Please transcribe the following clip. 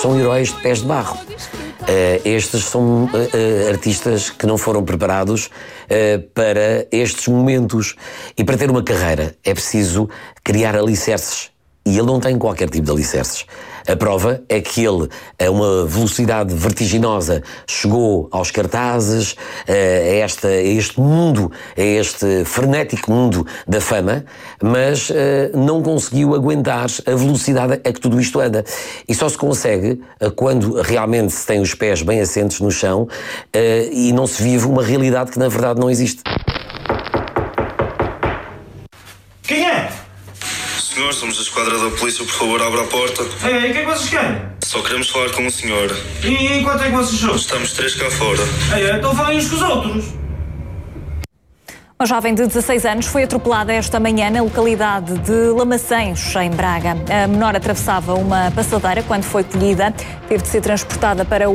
são heróis de pés de barro. Estes são artistas que não foram preparados para estes momentos. E para ter uma carreira é preciso criar alicerces. E ele não tem qualquer tipo de alicerces. A prova é que ele, a uma velocidade vertiginosa, chegou aos cartazes, a este mundo, a este frenético mundo da fama, mas não conseguiu aguentar a velocidade a que tudo isto anda. E só se consegue quando realmente se tem os pés bem assentes no chão e não se vive uma realidade que na verdade não existe. Quem é? Senhor, somos a esquadra da polícia, por favor, abra a porta. Ei, o que é que vocês querem? Só queremos falar com o senhor. E quanto é que vocês são? Estamos 3 cá fora. Ei, então falem uns com os outros. Uma jovem de 16 anos foi atropelada esta manhã na localidade de Lamaçães, em Braga. A menor atravessava uma passadeira quando foi colhida. Teve de ser transportada para o